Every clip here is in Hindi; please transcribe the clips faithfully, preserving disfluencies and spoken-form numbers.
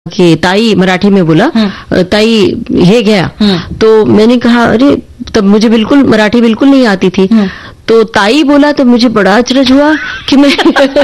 कि ताई मराठी में बोला, ताई हे गया। तो मैंने कहा अरे, तब मुझे बिल्कुल मराठी बिल्कुल नहीं आती थी। तो ताई बोला तो मुझे बड़ा अचरज हुआ कि मैं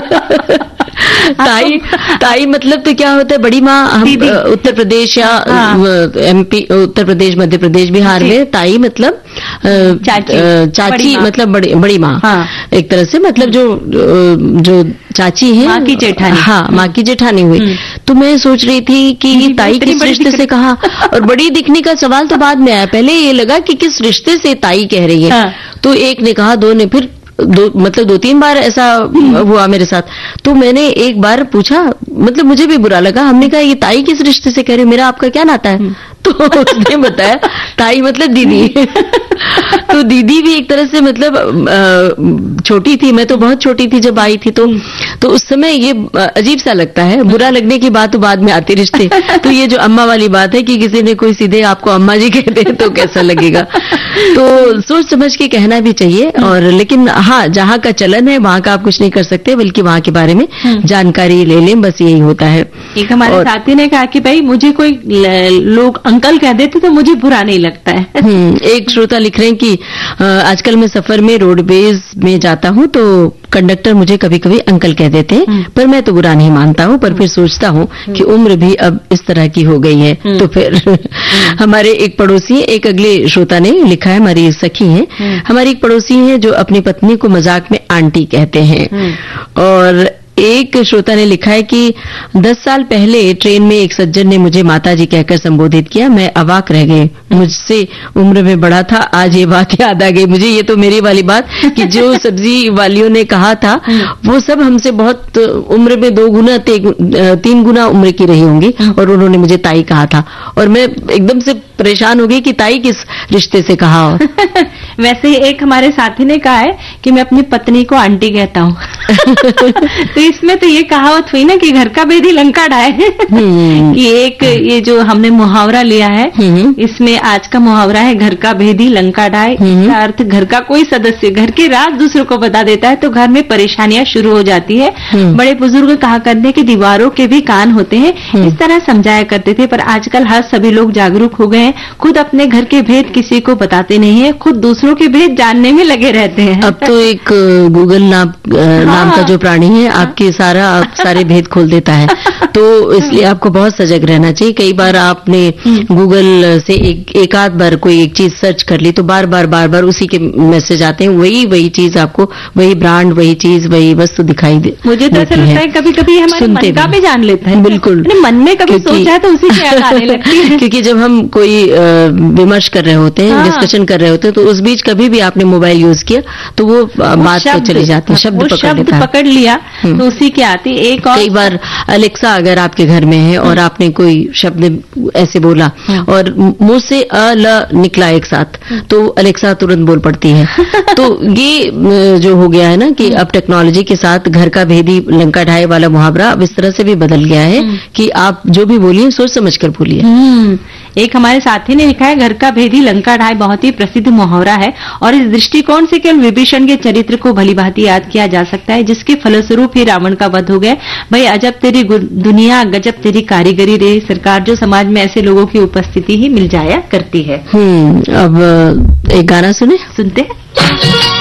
ताई ताई मतलब तो क्या होता है, बड़ी माँ। हम उत्तर प्रदेश या एमपी, उत्तर प्रदेश, मध्य प्रदेश, बिहार में ताई मतलब चाची, चाची मतलब बड़ी बड़ी माँ। हाँ। एक तरह से मतलब जो जो चाची है, माँ की जेठानी। हाँ, माँ की जेठानी हुई। तो मैं सोच रही थी कि ताई किस रिश्ते से कहा, और बड़ी दिखने का सवाल तो बाद में आया। पहले ये लगा कि किस रिश्ते से ताई कह रही है। हाँ। तो एक ने कहा, दो ने, फिर दो मतलब दो तीन बार ऐसा हुआ मेरे साथ। तो मैंने एक बार पूछा, मतलब मुझे भी बुरा लगा। हमने कहा ये ताई किस रिश्ते से कह रही हो, मेरा आपका क्या नाता है? तो उसने बताया ताई मतलब दीदी। तो दीदी भी एक तरह से मतलब छोटी थी, मैं तो बहुत छोटी थी जब आई थी। तो तो उस समय ये अजीब सा लगता है। बुरा लगने की बात तो बाद में आती रिश्ते। तो ये जो अम्मा वाली बात है कि किसी ने कोई सीधे आपको अम्मा जी कह दे तो कैसा लगेगा। तो सोच समझ के कहना भी चाहिए। और लेकिन हाँ, जहाँ का चलन है वहाँ का आप कुछ नहीं कर सकते, बल्कि वहाँ के बारे में जानकारी ले लें, बस यही होता है। एक हमारे साथी ने कहा कि भाई मुझे कोई लोग अंकल कह देते तो मुझे बुरा नहीं लगता है। एक श्रोता लिख रहे हैं कि आजकल मैं सफर में रोडवेज में जाता हूँ तो कंडक्टर मुझे कभी कभी अंकल कह देते हैं, पर मैं तो बुरा नहीं मानता हूँ। पर फिर सोचता हूँ कि उम्र भी अब इस तरह की हो गई है। तो फिर हमारे एक पड़ोसी, एक अगले श्रोता ने लिखा है, हमारी सखी है, हमारी एक पड़ोसी है जो अपनी पत्नी को मजाक में आंटी कहते हैं। और एक श्रोता ने लिखा है कि दस साल पहले ट्रेन में एक सज्जन ने मुझे माताजी कहकर संबोधित किया, मैं अवाक रह गई। मुझसे उम्र में बड़ा था, आज ये बात याद आ गई मुझे। ये तो मेरी वाली बात कि जो सब्जी वालियों ने कहा था वो सब हमसे बहुत उम्र में दो गुना तीन गुना उम्र की रही होंगी, और उन्होंने मुझे ताई कहा था। और मैं एकदम से परेशान हो गई कि ताई किस रिश्ते से कहा हो। वैसे ही एक हमारे साथी ने कहा है कि मैं अपनी पत्नी को आंटी कहता हूँ। तो इसमें तो ये कहावत हुई ना कि घर का भेदी लंका ढाए। कि एक ये जो हमने मुहावरा लिया है, इसमें आज का मुहावरा है घर का भेदी लंका ढाए। इसका अर्थ घर का कोई सदस्य घर के राज दूसरों को बता देता है तो घर में परेशानियां शुरू हो जाती है। बड़े बुजुर्ग कहा करते कि दीवारों के भी कान होते हैं, इस तरह समझाया करते थे। पर आजकल हर सभी लोग जागरूक हो गए हैं, खुद अपने घर के भेद किसी को बताते नहीं है, खुद दूसरों के भेद जानने में लगे रहते हैं। अब तो एक गूगल नाम नाम का जो प्राणी है आपके सारा आप सारे भेद खोल देता है। तो इसलिए आपको बहुत सजग रहना चाहिए। कई बार आपने गूगल से एक एक आध बार कोई एक चीज सर्च कर ली तो बार बार बार बार उसी के मैसेज आते हैं, वही वही चीज आपको, वही ब्रांड, वही चीज, वही वस्तु दिखाई दे। मुझे तो ऐसा लगता है कभी कभी हमारे मन का भी जान लेता है। बिल्कुल, मन में कभी सोचा है तो उसी से याद आने लगती है। क्योंकि जब हम कोई विमर्श कर रहे होते हैं, डिस्कशन कर रहे होते हैं, तो उस बीच कभी भी आपने मोबाइल यूज किया तो वो बात तो चली जाती है, शब्द पकड़ लेता है। पकड़ लिया तो उसी की आती। एक और कई बार अलेक्सा अगर आपके घर में है और आपने कोई शब्द ऐसे बोला और मुंह से अ ल निकला एक साथ, तो अलेक्सा तुरंत बोल पड़ती है। तो ये जो हो गया है ना कि अब टेक्नोलॉजी के साथ घर का भेदी लंका ढाए वाला मुहावरा अब इस तरह से भी बदल गया है कि आप जो भी बोलिए सोच समझ कर बोलिए। एक हमारे साथी ने लिखा है घर का भेदी लंका ढाए बहुत ही प्रसिद्ध मुहावरा है और इस दृष्टिकोण से केवल विभीषण के चरित्र को भलीभांति याद किया जा सकता है, जिसके फलस्वरूप ही रावण का वध हो गया। भाई अजब तेरी दुनिया, गजब तेरी कारीगरी रे सरकार, जो समाज में ऐसे लोगों की उपस्थिति ही मिल जाया करती है। हम्म अब एक गाना सुने सुनते हैं।